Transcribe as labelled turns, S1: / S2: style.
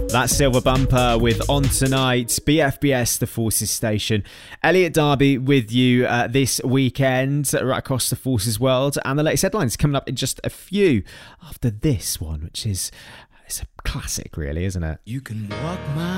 S1: That's Silver Bumper with On Tonight, BFBS, the Forces Station. Elliot Darby with you this weekend right across the Forces world. And the latest headlines coming up in just a few after this one, which is it's a classic, really, isn't it?
S2: You can walk my